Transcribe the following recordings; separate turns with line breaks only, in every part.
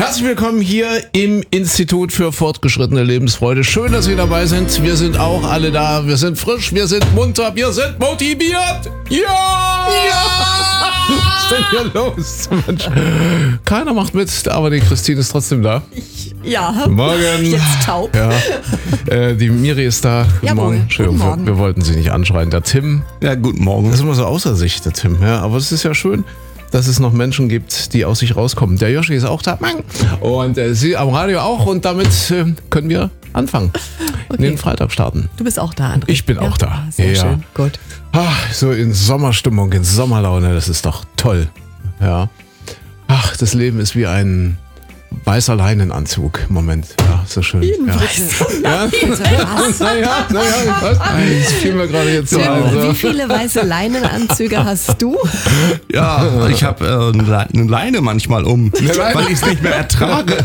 Herzlich willkommen hier im Institut für fortgeschrittene Lebensfreude. Schön, dass Sie dabei sind. Wir sind auch alle da. Wir sind frisch, wir sind munter, wir sind motiviert. Ja! Was ist denn hier los? Mensch. Keiner macht mit, aber die Christine ist trotzdem da.
Ja,
Morgen.
Jetzt taub.
Ja. Die Miri ist da. Guten
Jawohl.
Morgen. Schön.
Guten Morgen.
Wir wollten sie nicht anschreien. Der Tim.
Ja, guten Morgen.
Das ist immer so außer sich, der Tim. Ja, aber es ist ja schön, dass es noch Menschen gibt, die aus sich rauskommen. Der Joshi ist auch da. Und sie am Radio auch. Und damit können wir anfangen.
Okay.
Den Freitag starten.
Du bist auch da, André.
Ich bin auch da.
Sehr
Ja.
schön. Gut.
Ach, so in Sommerstimmung, in Sommerlaune. Das ist doch toll. Ja. Ach, das Leben ist wie ein weißer Leinenanzug. Moment. Ja, so schön. Ja. Ja? Naja, ich weiß. Das fiel mir gerade jetzt so ein.
Wie viele weiße Leinenanzüge hast du?
Ja, ich habe eine Leine manchmal um, weil ich es nicht mehr ertrage.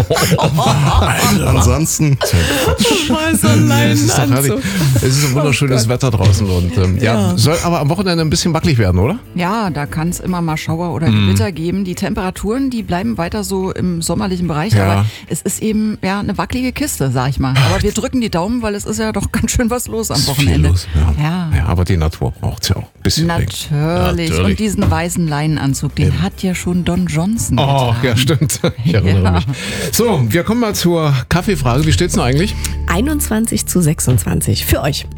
Ansonsten.
Weißer
Es ist doch herrlich. Es ist ein wunderschönes Wetter draußen und ja, soll aber am Wochenende ein bisschen wackelig werden, oder?
Ja, da kann es immer mal Schauer oder Gewitter geben. Die Temperaturen, die bleiben weiter so im sommerlichen Bereich,
Ja.
aber es ist eben ja eine wackelige Kiste, sag ich mal. Aber wir drücken die Daumen, weil es ist ja doch ganz schön was los am
Ist
Wochenende.
viel los.
Ja.
Ja, aber die Natur braucht es ja auch ein bisschen.
Natürlich.
Ja,
Und diesen weißen Leinenanzug, den hat ja schon Don Johnson
Oh,
getragen.
ja, stimmt. Ich erinnere
Ja.
mich. So, wir kommen mal zur Kaffeefrage. Wie steht's denn eigentlich?
21:26 für euch.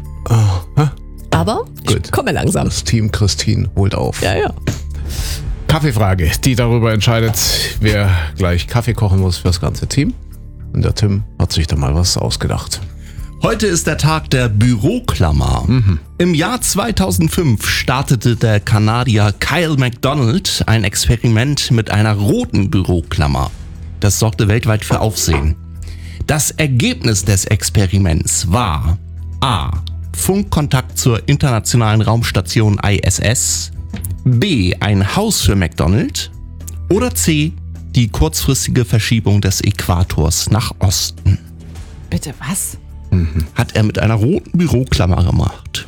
Aber
Gut.
ich komme langsam.
Das Team Christine holt auf.
Ja.
Kaffeefrage, die darüber entscheidet, wer gleich Kaffee kochen muss für das ganze Team. Und der Tim hat sich da mal was ausgedacht.
Heute ist der Tag der Büroklammer. Im Jahr 2005 startete der Kanadier Kyle MacDonald ein Experiment mit einer roten Büroklammer. Das sorgte weltweit für Aufsehen. Das Ergebnis des Experiments war A. Funkkontakt zur internationalen Raumstation ISS, B. ein Haus für McDonald oder C. die kurzfristige Verschiebung des Äquators nach Osten.
Bitte, was?
Hat er mit einer roten Büroklammer gemacht.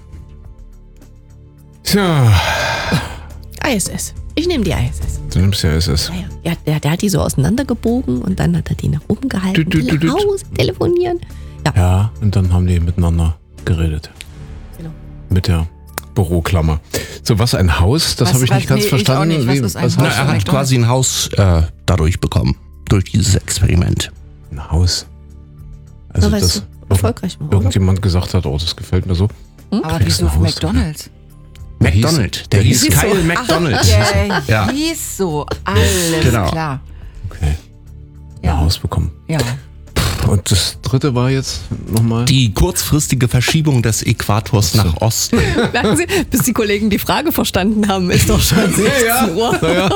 Tja,
ISS. Ich nehme die ISS.
du nimmst ja SS.
Ja, der hat die so auseinandergebogen und dann hat er die nach oben gehalten. Die Haus telefonieren.
Ja, und dann haben die miteinander geredet.
Genau.
Mit der Büroklammer. So, was ein Haus? Das habe ich nicht ganz verstanden.
Ich auch nicht. Was ist ein
was
Haus?
Na, er hat quasi ein Haus dadurch bekommen, durch dieses Experiment.
ein Haus? Also,
weil es
dass
so erfolgreich war, oder?
irgendjemand gesagt hat, oh, das gefällt mir so.
Aber
Kriegst
wieso
ein Haus.
McDonald's?
McDonald. Der hieß
hieß so.
Kyle MacDonald.
Der
Ja.
hieß so. Alles
Genau.
klar.
Okay, ein
Ja.
Haus bekommen.
Ja.
Und das dritte war jetzt nochmal?
Die kurzfristige Verschiebung des Äquators nach Osten.
Merken Sie, bis die Kollegen die Frage verstanden haben, ist doch schon 16 Uhr.